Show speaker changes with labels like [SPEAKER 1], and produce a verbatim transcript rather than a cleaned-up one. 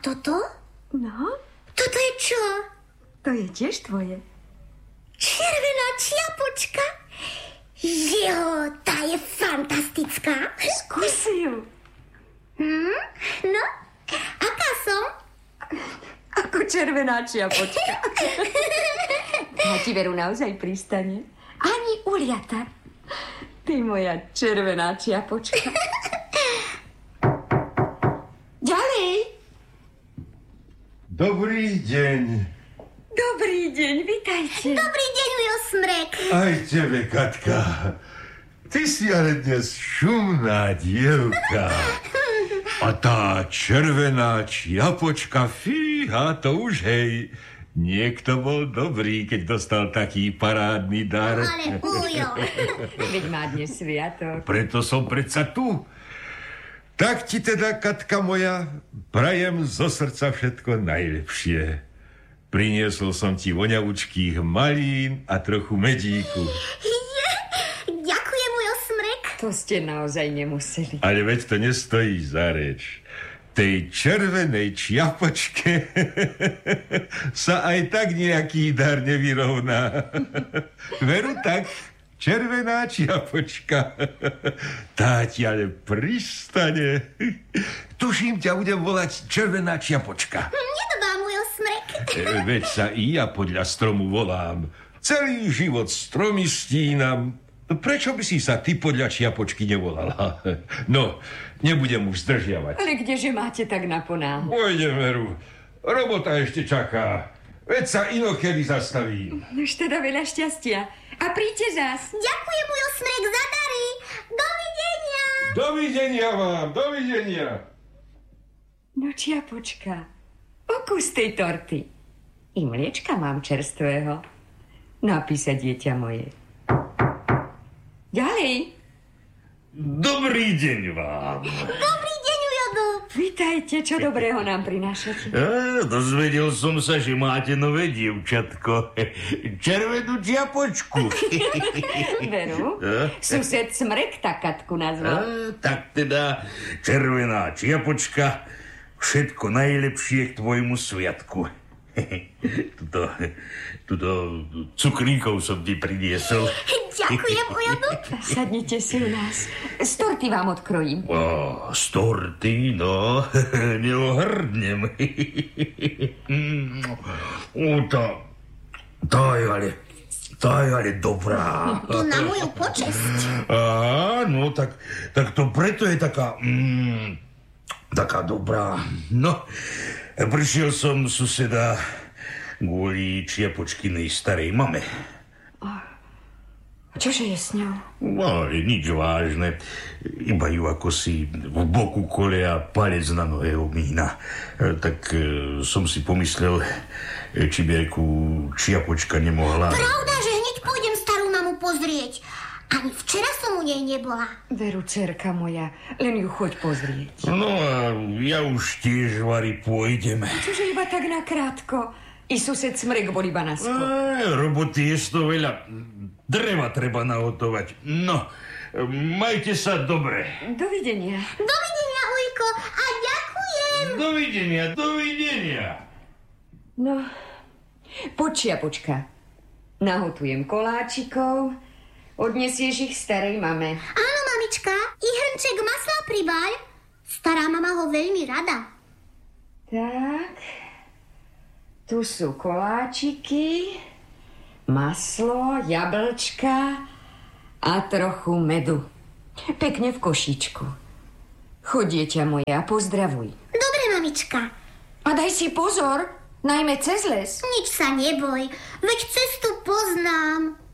[SPEAKER 1] toto?
[SPEAKER 2] No?
[SPEAKER 1] Toto je čo?
[SPEAKER 2] To je tiež tvoje.
[SPEAKER 1] Červená čiapočka? Jo, tá je fantastická.
[SPEAKER 2] Skúsi ju.
[SPEAKER 1] Hm? No, aká som?
[SPEAKER 2] Ako červená čiapočka. Tá ti veru naozaj pristane. Ani uliata. Ty moja červená čiapočka. Ďalej.
[SPEAKER 3] Dobrý deň.
[SPEAKER 2] Dobrý deň, vitajte.
[SPEAKER 1] Dobrý deň, Ujo Smrek.
[SPEAKER 3] Aj tebe, Katka. Ty si ale dnes šumná dievka. A tá červená čiapočka, fíha, to už hej. Niekto bol dobrý, keď dostal taký parádny dar.
[SPEAKER 1] Ale Ujo.
[SPEAKER 2] Veď má dnes sviatok.
[SPEAKER 3] Preto som predsa tu. Tak ti teda, Katka moja, prajem zo srdca všetko najlepšie. Priniesol som ti voňavučkých malín a trochu medíku.
[SPEAKER 1] Je, ďakujem, Ujo Smrek.
[SPEAKER 2] To ste naozaj nemuseli.
[SPEAKER 3] Ale veď to nestojí za reč. Tej červenej čiapočke sa aj tak nejaký dar nevyrovná. Veru tak, červená čiapočka. Tá ti ale pristane. Tuším, ťa budem volať červená čiapočka.
[SPEAKER 1] Nedbám, Ujo Smrek.
[SPEAKER 3] E, veď sa i ja podľa stromu volám. Celý život stromy stínam. Prečo by si sa ty podľa čiapočky nevolala? No, nebudem už zdržiavať.
[SPEAKER 2] Ale kdeže máte tak naponáhľad?
[SPEAKER 3] Pôjdem, Veru. Robota ešte čaká. Veď sa inokedy zastavím.
[SPEAKER 2] Už teda veľa šťastia. A príďte zás.
[SPEAKER 1] Ďakujem, Ujo Smrek, za dary. Dovidenia.
[SPEAKER 3] Dovidenia vám, dovidenia.
[SPEAKER 2] No, čiapočka, okus tej torty. I mliečka mám čerstvého. Napísa, dieťa moje. Ďalej.
[SPEAKER 4] Dobrý deň vám.
[SPEAKER 1] Dobrý deň, Ujo Dub.
[SPEAKER 2] Vítajte, čo dobrého nám prinášate?
[SPEAKER 4] A, dozvedel som sa, že máte nové dievčatko. Červenú čiapočku.
[SPEAKER 2] Veru? Sused Smrek tak Katku nazval.
[SPEAKER 4] A, tak teda, červená čiapočka, všetko najlepšie k tvojmu sviatku. Tuto, tuto cukríkov som ti priniesol.
[SPEAKER 1] Ďakujem, Ujo Dub.
[SPEAKER 2] Sadnite si u nás. Z torty vám odkrojím.
[SPEAKER 4] Ó, z torty, no, neohrdnem. Ó, tá, tá je ale, tá je ale dobrá.
[SPEAKER 1] To na moju počesť.
[SPEAKER 4] Á, no, tak, tak to preto je taká, mm, taká dobrá. No, prišiel som suseda kvôli čiapočkinej starej mame.
[SPEAKER 2] Čože je s ňou?
[SPEAKER 4] No, nič vážne. Iba ju ako si v boku kolia palec na nohe omína. Tak e, som si pomyslel, či by ako čiapočka nemohla...
[SPEAKER 1] Pravda, že hneď pôjdem starú mamu pozrieť. Ani včera som u nej nebola.
[SPEAKER 2] Veru, dcerka moja, len ju choď pozrieť.
[SPEAKER 4] No a ja už tiež, Vary, pôjdem.
[SPEAKER 2] Čože iba tak nakrátko? I sused Smrek bol iba na skok.
[SPEAKER 4] A, roboty je to veľa. Dreva treba nahotovať. No, majte sa dobre.
[SPEAKER 2] Dovidenia.
[SPEAKER 1] Dovidenia, Ujko, a ďakujem.
[SPEAKER 4] Dovidenia, dovidenia.
[SPEAKER 2] No, poď, čiapočka. Nahotujem koláčikov, odnesieš ich starej mame.
[SPEAKER 1] Áno, mamička, i hrnček masla pribaľ. Stará mama ho veľmi rada.
[SPEAKER 2] Tak, tu sú koláčiky, maslo, jablčka a trochu medu. Pekne v košíčku. Choď, dieťa moje, a pozdravuj.
[SPEAKER 1] Dobre, mamička.
[SPEAKER 2] A daj si pozor, najmä cez les.
[SPEAKER 1] Nič sa neboj, veď cestu poznám.